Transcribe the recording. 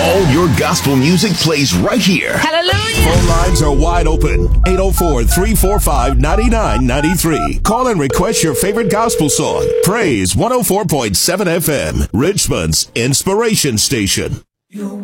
All your gospel music plays right here. Hallelujah. Phone lines are wide open. 804-345-9993. Call and request your favorite gospel song. Praise 104.7 FM, Richmond's inspiration station.